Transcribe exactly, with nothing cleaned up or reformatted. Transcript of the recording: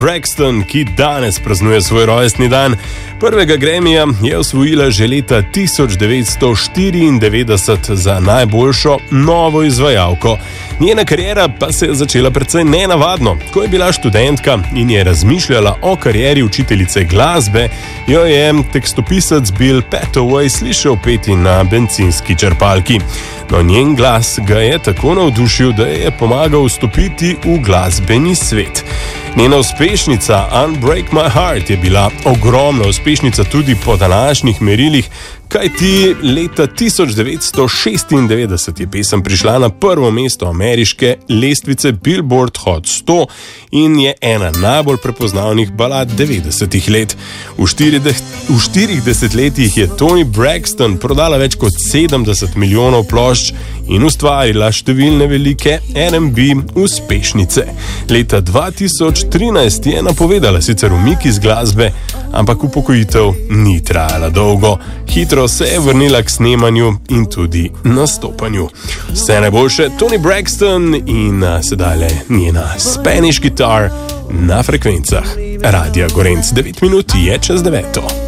Braxton, ki danes praznuje svoj rojstni dan. Prvega Grammyja je osvojila že leta tisoč devetsto štiriindevetdeset za najboljšo novo izvajalko. Njena kariera pa se je začela precej nenavadno. Ko je bila študentka in je razmišljala o karieri učiteljice glasbe, jo je tekstopisec Bill Petoway slišal peti na bencinski črpalki. No, njen glas ga je tako navdušil, da je pomagal vstopiti v glasbeni svet. Njena uspešnica Unbreak My Heart je bila ogromna uspešnica tudi po današnjih merilih, kajti leta tisoč devetsto šestindevetdeset je pesem prišla na prvo mesto ameriške lestvice Billboard Hot sto in je ena najbolj prepoznavnih balad devetdesetih let. V, v štirih desetletjih je Toni Braxton prodala več kot sedemdeset milijonov plošč in ustvarila številne velike R and B uspešnice. Leta dva tisoč trinajst je napovedala sicer umik iz glasbe, ampak upokojitev ni trajala dolgo. Hitro se je vrnila k snemanju in tudi nastopanju. Vse najboljše Toni Braxton in sedaj le njena Spanish Guitar na frekvencah Radia Gorenc. devet minut je čez deveto.